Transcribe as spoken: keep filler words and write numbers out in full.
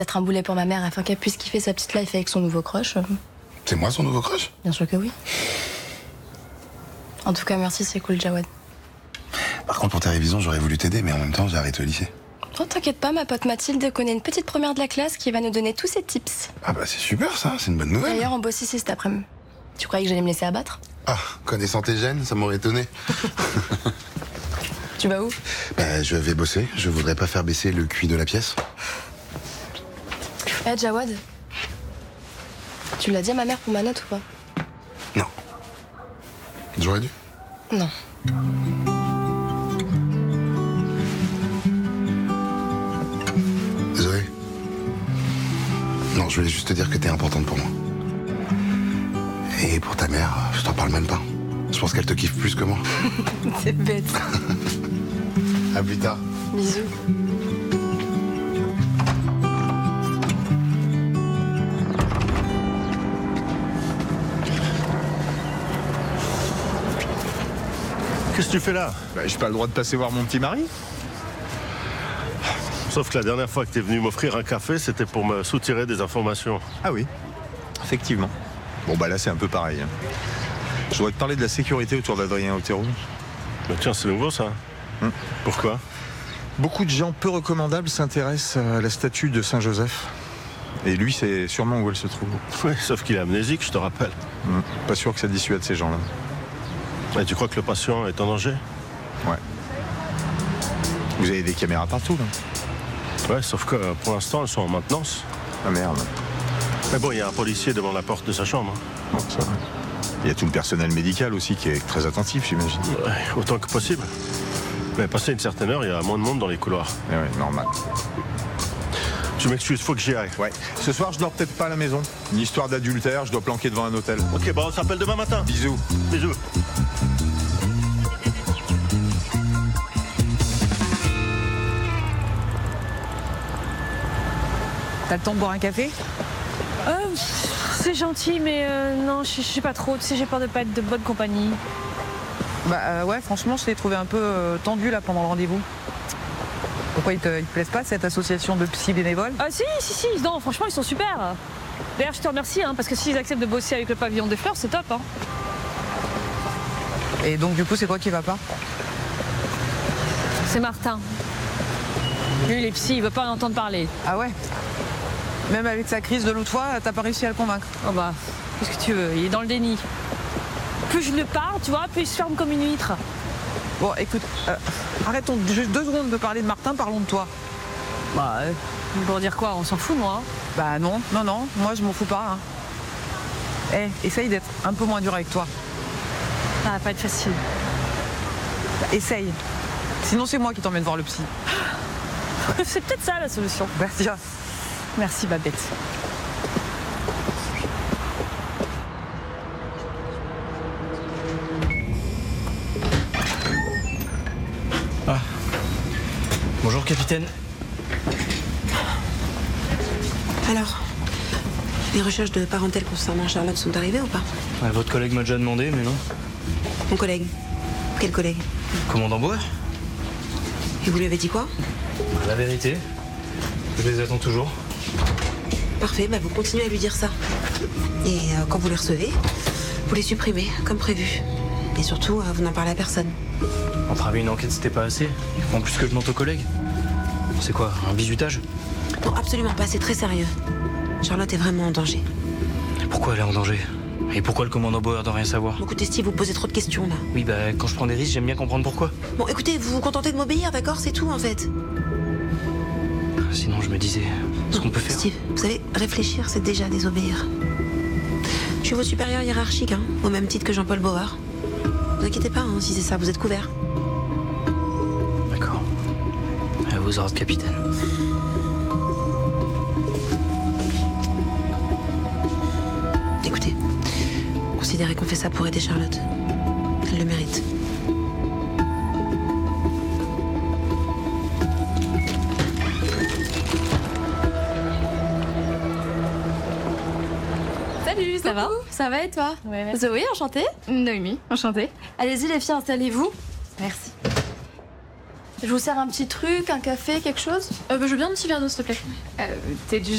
Être un boulet pour ma mère afin qu'elle puisse kiffer sa petite life avec son nouveau crush. C'est moi son nouveau crush? Bien sûr que oui. En tout cas, merci, c'est cool, Jawad. Par contre, pour ta révision, j'aurais voulu t'aider, mais en même temps, j'ai arrêté au lycée. Oh, t'inquiète pas, ma pote Mathilde connaît une petite première de la classe qui va nous donner tous ses tips. Ah bah c'est super ça, c'est une bonne nouvelle. D'ailleurs, on bosse ici cet après-midi. Tu croyais que j'allais me laisser abattre? Ah, connaissant tes gènes, ça m'aurait étonné. Tu vas où? Bah je vais bosser, je voudrais pas faire baisser le Q I de la pièce. Eh, Jawad, tu l'as dit à ma mère pour ma note ou pas? Non. J'aurais dû? Non. Désolé. Non, je voulais juste te dire que t'es importante pour moi. Et pour ta mère, je t'en parle même pas. Je pense qu'elle te kiffe plus que moi. C'est bête. À plus tard. Bisous. Qu'est-ce que tu fais là? Bah, j'ai pas le droit de passer voir mon petit mari. Sauf que la dernière fois que t'es venu m'offrir un café, c'était pour me soutirer des informations. Ah oui, effectivement. Bon bah là c'est un peu pareil. Hein. Je voudrais te parler de la sécurité autour d'Adrien Otero. Bah tiens, c'est nouveau ça. Hum. Pourquoi? Beaucoup de gens peu recommandables s'intéressent à la statue de Saint-Joseph. Et lui, c'est sûrement où elle se trouve. Oui, sauf qu'il est amnésique, je te rappelle. Hum. Pas sûr que ça dissuade ces gens-là. Et tu crois que le patient est en danger? Ouais. Vous avez des caméras partout là? Ouais, sauf que pour l'instant, elles sont en maintenance. Ah merde. Mais bon, il y a un policier devant la porte de sa chambre. Bon, ça va. Il y a tout le personnel médical aussi qui est très attentif, j'imagine. Ouais, autant que possible. Mais passé une certaine heure, il y a moins de monde dans les couloirs. Eh ouais, normal. Tu m'excuses, faut que j'y aille. Ouais. Ce soir, je dors peut-être pas à la maison. Une histoire d'adultère, je dois planquer devant un hôtel. Ok, bon, on s'appelle demain matin. Bisous. Bisous. T'as le temps de boire un café? Euh, c'est gentil, mais euh, non, je je sais pas trop. Tu sais, j'ai peur de pas être de bonne compagnie. Bah euh, ouais, franchement, je t'ai trouvé un peu euh, tendu là pendant le rendez-vous. Pourquoi ils te, ils te plaisent pas cette association de psy bénévoles? Ah si, si, si, non, franchement, ils sont super. D'ailleurs, je te remercie, hein, parce que s'ils acceptent de bosser avec le pavillon des fleurs, c'est top. Hein. Et donc du coup, c'est quoi qui va pas? C'est Martin. Lui, il est psy, il veut pas en entendre parler. Ah ouais? Même avec sa crise de l'autre fois, t'as pas réussi à le convaincre? Oh bah, qu'est-ce que tu veux? Il est dans le déni. Plus je le parle, tu vois, plus il se ferme comme une huître. Bon, écoute, euh, arrêtons juste deux secondes de parler de Martin, parlons de toi. Bah, euh, pour dire quoi? On s'en fout, moi. Hein. Bah non, non, non, moi je m'en fous pas. Eh, hein. Hey, essaye d'être un peu moins dur avec toi. Ça va pas être facile. Bah, essaye. Sinon c'est moi qui t'emmène voir le psy. C'est peut-être ça la solution. Bah tiens. Merci, Babette. Ah. Bonjour, capitaine. Alors, les recherches de parentèle concernant Charlotte sont arrivées ou pas? Ouais, votre collègue m'a déjà demandé, mais non. Mon collègue? Quel collègue? Commandant Bauer? Et vous lui avez dit quoi? La vérité, je les attends toujours. Parfait, bah vous continuez à lui dire ça. Et euh, quand vous les recevez, vous les supprimez, comme prévu. Et surtout, euh, vous n'en parlez à personne. Entraver une enquête, c'était pas assez. En plus que je mente aux collègues. C'est quoi, un bizutage? Non, absolument pas, c'est très sérieux. Charlotte est vraiment en danger. Pourquoi elle est en danger? Et pourquoi le commandant Bauer doit rien savoir? Bon, écoutez, Steve, vous posez trop de questions, là. Oui, bah, quand je prends des risques, j'aime bien comprendre pourquoi. Bon, écoutez, vous vous contentez de m'obéir, d'accord? C'est tout, en fait. Sinon, je me disais, ce qu'on peut faire... Steve, vous savez, réfléchir, c'est déjà désobéir. Je suis vos supérieurs hiérarchiques, hein, au même titre que Jean-Paul Bauer. Ne vous inquiétez pas, hein, si c'est ça, vous êtes couverts. D'accord. À vos ordres, capitaine. Écoutez, considérez qu'on fait ça pour aider Charlotte. Elle le mérite. Salut, ça va? Ça va et toi? Ouais, merci. Zoé, enchantée? Noémie, enchantée. Allez-y les filles, installez-vous. Merci. Je vous sers un petit truc, un café, quelque chose? Euh, bah, je veux bien un petit verre d'eau, s'il te plaît. Euh, T'es du